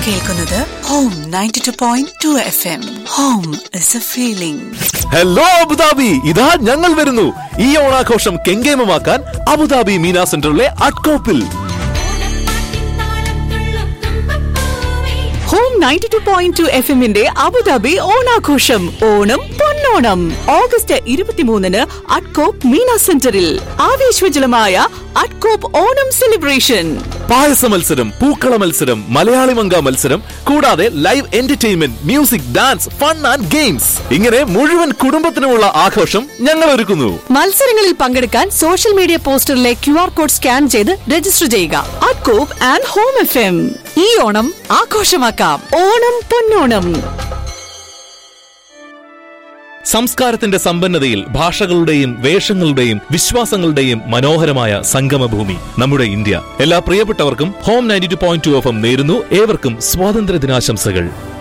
കേൾക്കുന്നത് home 92.2 FM. Home is a feeling. Hello Abu Dhabi, ഇതാ ഞങ്ങൾ വരുന്നു. ഈ ഓണാഘോഷം കെങ്കേമമാക്കാൻ അബുദാബി മീന സെന്ററിലെ അട്കോപ്പിൽ. ഹോം 92.2 FM-ന്റെ അബുദാബി ഓണാഘോഷം. ഓണം പൊന്നോണം ഓഗസ്റ്റ് 23-ന് അട്കോപ്പ് മീന സെന്ററിൽ ആവേശോജ്വലമായ അട്കോപ്പ് ഓണം സെലിബ്രേഷൻ. പായസ മത്സരം, പൂക്കള മത്സരം, മലയാളി മങ്ക മത്സരം, കൂടാതെ live entertainment, music, dance, fun and games. ഇങ്ങനെ മുഴുവൻ കുടുംബത്തിനുമുള്ള ആഘോഷം ഞങ്ങൾ ഒരുക്കുന്നു. മത്സരങ്ങളിൽ പങ്കെടുക്കാൻ social media പോസ്റ്ററിലെ QR code scan ചെയ്ത് രജിസ്റ്റർ ചെയ്യുക. അട്കോപ്പ് ആൻഡ് ഹോം FM. ഈ ഓണം ആഘോഷമാക്കാം. ഓണം പൊന്നോണം. സംസ്കാരത്തിന്റെ സമ്പന്നതയിൽ ഭാഷകളുടെയും വേഷങ്ങളുടെയും വിശ്വാസങ്ങളുടെയും മനോഹരമായ സംഗമഭൂമി നമ്മുടെ ഇന്ത്യ. എല്ലാ പ്രിയപ്പെട്ടവർക്കും ഹോം 92.2 FM നേരുന്നു. ഏവർക്കും സ്വാതന്ത്ര്യ ദിനാശംസകൾ.